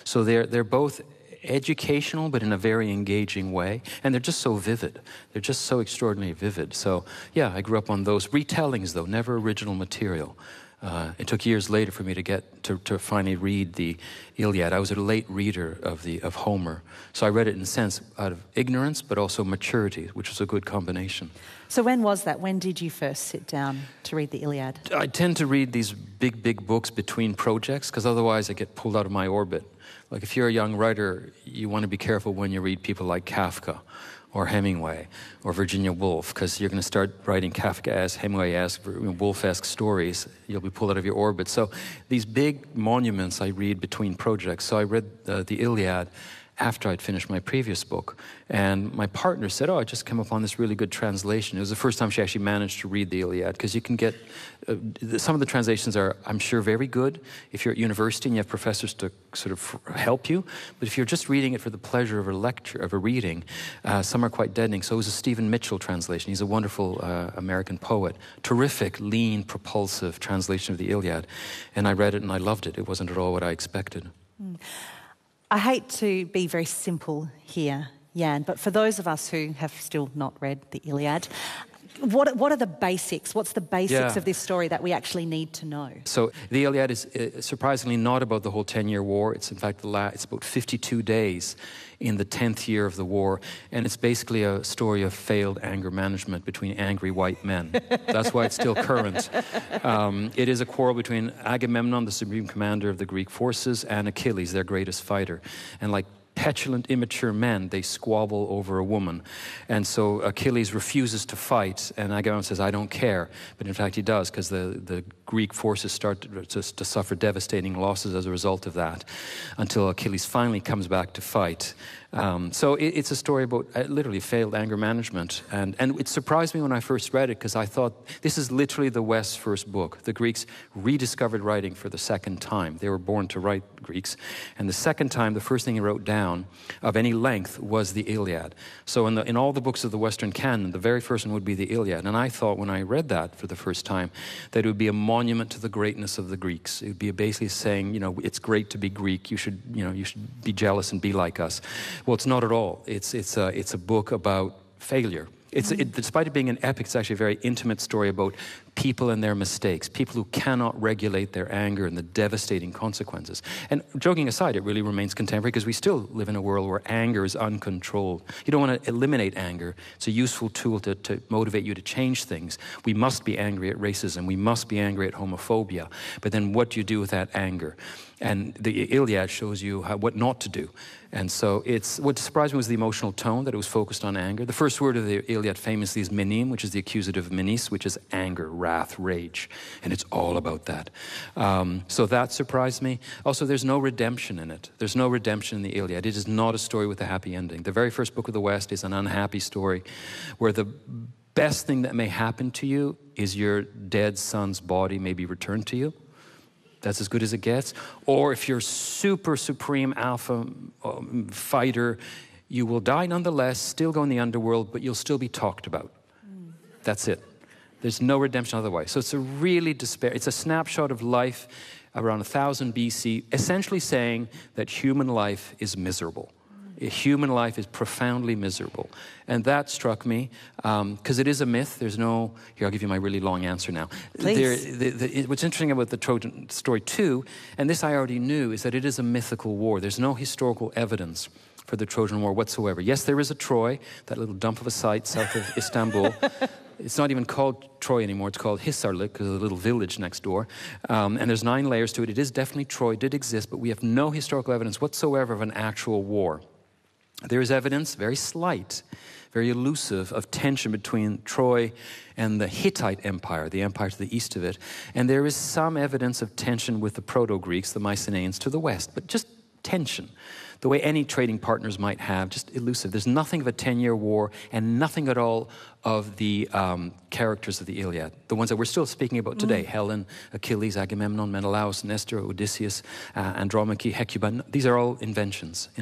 So they're both educational, but in a very engaging way. And they're just so vivid. They're just so extraordinarily vivid. So, yeah, I grew up on those retellings, though, never original material. It took years later for me to get to finally read the Iliad. I was a late reader of Homer, so I read it in a sense out of ignorance, but also maturity, which was a good combination. So when was that? When did you first sit down to read the Iliad? I tend to read these big books between projects, because otherwise I get pulled out of my orbit. Like if you're a young writer, you want to be careful when you read people like Kafka, or Hemingway, or Virginia Woolf, because you're going to start writing Kafka-esque, Hemingway-esque, Woolf-esque stories. You'll be pulled out of your orbit. So these big monuments I read between projects. So I read the Iliad after I'd finished my previous book. And my partner said, I just came upon this really good translation. It was the first time she actually managed to read the Iliad, because you can get, some of the translations are, I'm sure, very good if you're at university and you have professors to sort of help you. But if you're just reading it for the pleasure of a lecture, of a reading, some are quite deadening. So it was a Stephen Mitchell translation. He's a wonderful American poet. Terrific, lean, propulsive translation of the Iliad. And I read it and I loved it. It wasn't at all what I expected. I hate to be very simple here, Jan, but for those of us who have still not read the Iliad, what are the basics? What's the basics of this story that we actually need to know? So the Iliad is surprisingly not about the whole 10-year war. It's in fact it's about 52 days in the 10th year of the war, and it's basically a story of failed anger management between angry white men. That's why it's still current. It is a quarrel between Agamemnon, the supreme commander of the Greek forces, and Achilles, their greatest fighter. And like petulant, immature men, they squabble over a woman. And so Achilles refuses to fight, and Agamemnon says, I don't care. But in fact he does, because the Greek forces start to suffer devastating losses as a result of that, until Achilles finally comes back to fight. So it's a story about literally failed anger management. And it surprised me when I first read it, because I thought, this is literally the West's first book. The Greeks rediscovered writing for the second time. They were born to write, Greeks. And the second time, the first thing he wrote down of any length was the Iliad. So in all the books of the Western canon, the very first one would be the Iliad. And I thought, when I read that for the first time, that it would be a monument to the greatness of the Greeks. It would be basically saying, it's great to be Greek. You should be jealous and be like us. Well, it's not at all. It's a book about failure. Despite it being an epic, it's actually a very intimate story about people and their mistakes, people who cannot regulate their anger and the devastating consequences. And joking aside, it really remains contemporary, because we still live in a world where anger is uncontrolled. You don't want to eliminate anger. It's a useful tool to motivate you to change things. We must be angry at racism. We must be angry at homophobia. But then what do you do with that anger? And the Iliad shows you what not to do. And so what surprised me was the emotional tone, that it was focused on anger. The first word of the Iliad famously is minim, which is the accusative of menis, which is anger, wrath, rage. And it's all about that. So that surprised me. Also, there's no redemption in it. There's no redemption in the Iliad. It is not a story with a happy ending. The very first book of the West is an unhappy story where the best thing that may happen to you is your dead son's body may be returned to you. That's as good as it gets. Or if you're super supreme alpha fighter, you will die nonetheless, still go in the underworld, but you'll still be talked about. That's it. There's no redemption otherwise. So it's a really it's a snapshot of life around 1000 BC, essentially saying that human life is miserable. Human life is profoundly miserable. And that struck me, because it is a myth. Here, I'll give you my really long answer now. Please. What's interesting about the Trojan story too, and this I already knew, is that it is a mythical war. There's no historical evidence for the Trojan War whatsoever. Yes, there is a Troy, that little dump of a site south of Istanbul. It's not even called Troy anymore. It's called Hisarlik, because of the little village next door. And there's 9 layers to it. It is definitely Troy. It did exist, but we have no historical evidence whatsoever of an actual war. There is evidence, very slight, very elusive, of tension between Troy and the Hittite Empire, the empire to the east of it. And there is some evidence of tension with the Proto-Greeks, the Mycenaeans, to the west, but just tension. The way any trading partners might have, just elusive. There's nothing of a 10-year war and nothing at all of the characters of the Iliad, the ones that we're still speaking about today, Helen, Achilles, Agamemnon, Menelaus, Nestor, Odysseus, Andromache, Hecuba. These are all inventions.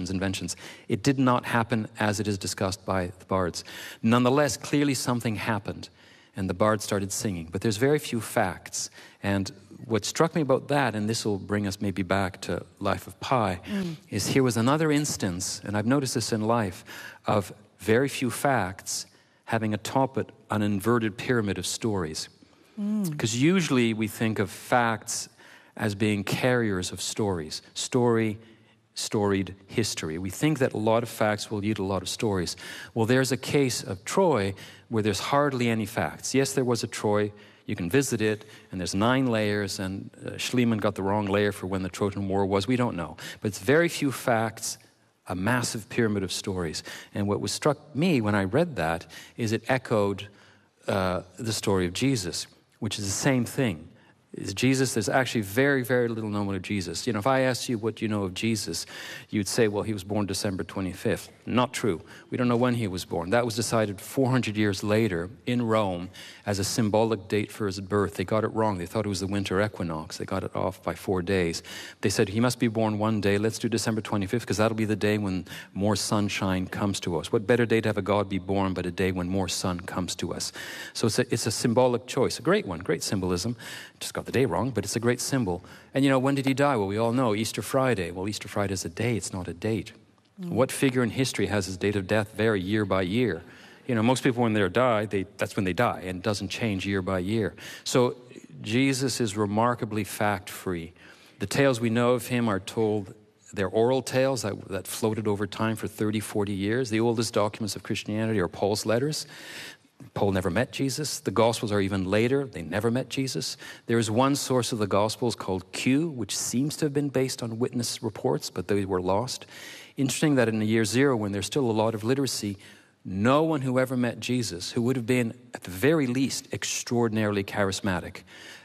It did not happen as it is discussed by the bards. Nonetheless, clearly something happened, and the bards started singing. But there's very few facts, and what struck me about that, and this will bring us maybe back to Life of Pi, is here was another instance, and I've noticed this in life, of very few facts having atop it an inverted pyramid of stories. Because usually we think of facts as being carriers of stories. Storied history. We think that a lot of facts will yield a lot of stories. Well, there's a case of Troy where there's hardly any facts. Yes, there was a Troy. You can visit it, and there's 9 layers, and Schliemann got the wrong layer for when the Trojan War was. We don't know. But it's very few facts, a massive pyramid of stories. And what was struck me when I read that is it echoed the story of Jesus, which is the same thing. Jesus, there's actually very, very little known of Jesus. You know, if I asked you what you know of Jesus, you'd say, well, he was born December 25th. Not true. We don't know when he was born. That was decided 400 years later in Rome as a symbolic date for his birth. They got it wrong. They thought it was the winter equinox. They got it off by 4 days. They said, he must be born one day. Let's do December 25th because that'll be the day when more sunshine comes to us. What better day to have a God be born but a day when more sun comes to us? So it's a symbolic choice, a great one, great symbolism. Just got the day wrong, but it's a great symbol. And you know, when did he die? Well, we all know, Easter Friday. Well, Easter Friday is a day, it's not a date. What figure in history has his date of death vary year by year? You know, most people when they die, that's when they die, and it doesn't change year by year. So Jesus is remarkably fact-free. The tales we know of him are told, they're oral tales that floated over time for 30, 40 years. The oldest documents of Christianity are Paul's letters. Paul never met Jesus. The Gospels are even later. They never met Jesus. There is one source of the Gospels called Q, which seems to have been based on witness reports, but they were lost. Interesting that in the year 0, when there's still a lot of literacy, no one who ever met Jesus, who would have been, at the very least, extraordinarily charismatic,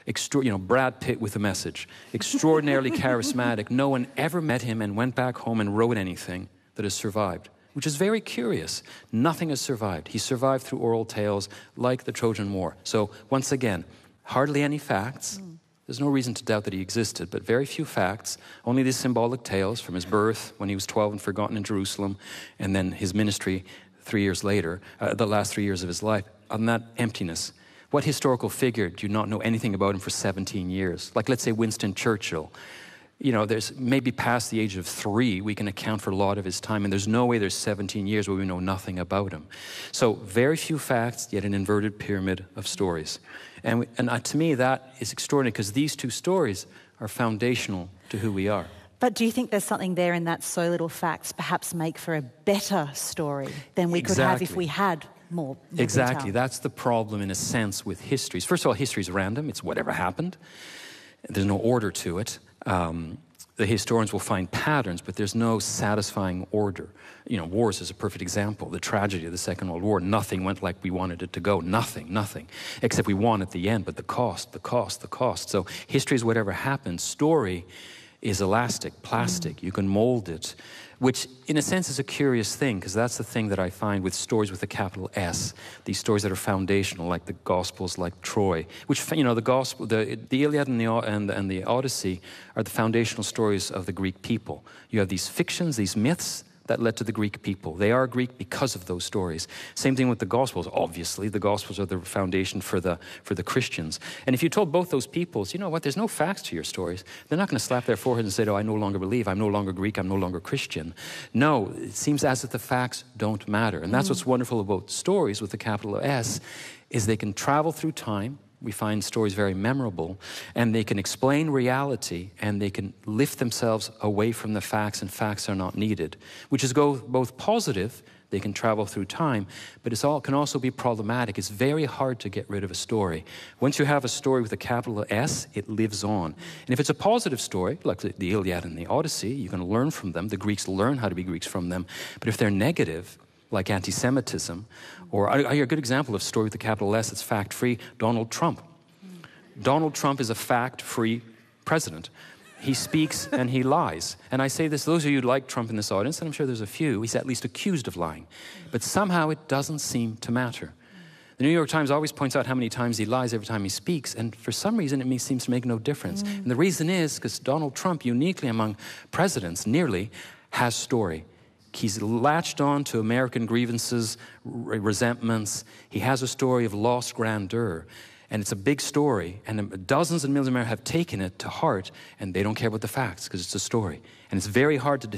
Brad Pitt with a message, extraordinarily charismatic, no one ever met him and went back home and wrote anything that has survived. Which is very curious. Nothing has survived. He survived through oral tales like the Trojan War. So once again, hardly any facts. There's no reason to doubt that he existed, but very few facts. Only these symbolic tales from his birth when he was 12 and forgotten in Jerusalem, and then his ministry 3 years later, the last 3 years of his life. On that emptiness. What historical figure do you not know anything about him for 17 years? Like, let's say, Winston Churchill. You know, there's maybe past the age of 3, we can account for a lot of his time, and there's no way there's 17 years where we know nothing about him. So very few facts, yet an inverted pyramid of stories. And to me, that is extraordinary because these two stories are foundational to who we are. But do you think there's something there in that so little facts perhaps make for a better story than we could have if we had more Exactly. detail? That's the problem in a sense with histories. First of all, history is random. It's whatever happened. There's no order to it. The historians will find patterns, but there's no satisfying order. You know, wars is a perfect example. The tragedy of the Second World War, nothing went like we wanted it to go. Nothing. Except we won at the end, but the cost. So history is whatever happened. Story is elastic, plastic. You can mold it, which in a sense is a curious thing, because that's the thing that I find with stories with a capital S, these stories that are foundational, like the Gospels, like Troy, which, you know, the Gospel, the Iliad and the Odyssey are the foundational stories of the Greek people. You have these fictions, these myths, that led to the Greek people. They are Greek because of those stories. Same thing with the Gospels. Obviously, the Gospels are the foundation for the Christians. And if you told both those peoples, you know what, there's no facts to your stories, they're not going to slap their forehead and say, oh, I no longer believe, I'm no longer Greek, I'm no longer Christian. No, it seems as if the facts don't matter. And that's what's wonderful about stories with the capital S, is they can travel through time. We find stories very memorable, and they can explain reality, and they can lift themselves away from the facts, and facts are not needed, which is both positive. They can travel through time, but it can also be problematic. It's very hard to get rid of a story. Once you have a story with a capital S, it lives on. And if it's a positive story, like the Iliad and the Odyssey, you can learn from them. The Greeks learn how to be Greeks from them. But if they're negative, like anti-Semitism, or a good example of story with a capital S that's fact-free, Donald Trump. Donald Trump is a fact-free president. He speaks and he lies. And I say this, those of you who like Trump in this audience, and I'm sure there's a few, he's at least accused of lying. But somehow it doesn't seem to matter. The New York Times always points out how many times he lies every time he speaks, and for some reason it seems to make no difference. And the reason is because Donald Trump, uniquely among presidents, nearly, has story. He's latched on to American grievances, resentments. He has a story of lost grandeur. And it's a big story, and dozens and millions of Americans have taken it to heart, and they don't care about the facts because it's a story. And it's very hard to